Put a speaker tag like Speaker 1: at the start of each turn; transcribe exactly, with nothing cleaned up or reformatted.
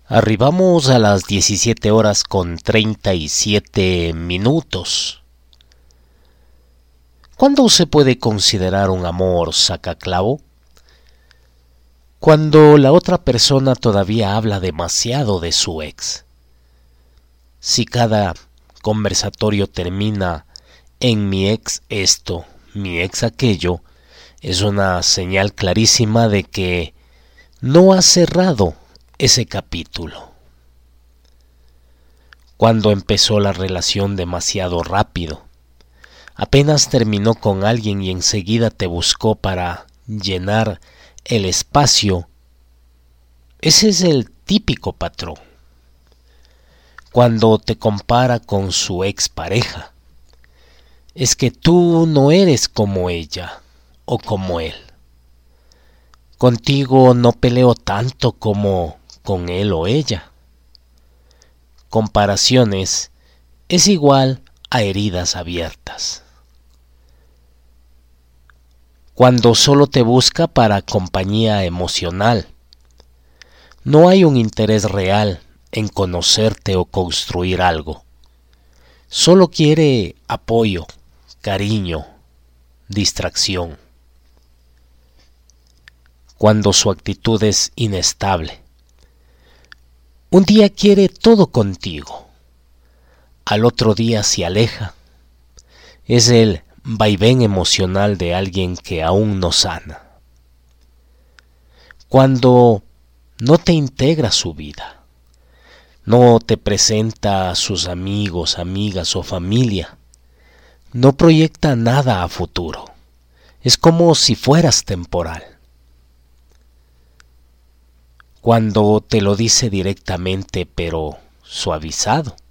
Speaker 1: Arribamos a las diecisiete horas con treinta y siete minutos. ¿Cuándo se puede considerar un amor sacaclavo? Cuando la otra persona todavía habla demasiado de su ex. Si cada conversatorio termina en mi ex esto, mi ex aquello, es una señal clarísima de que no ha cerrado ese capítulo. Cuando empezó la relación demasiado rápido, apenas terminó con alguien y enseguida te buscó para llenar el espacio, ese es el típico patrón. Cuando te compara con su expareja, es que tú no eres como ella o como él. Contigo no peleo tanto como con él o ella. Comparaciones es igual a heridas abiertas. Cuando solo te busca para compañía emocional, no hay un interés real en conocerte o construir algo. Solo quiere apoyo, cariño, distracción. Cuando su actitud es inestable, un día quiere todo contigo, al otro día se aleja. Es el vaivén emocional de alguien que aún no sana. Cuando no te integra su vida, no te presenta a sus amigos, amigas o familia, no proyecta nada a futuro, es como si fueras temporal. Cuando te lo dice directamente pero suavizado,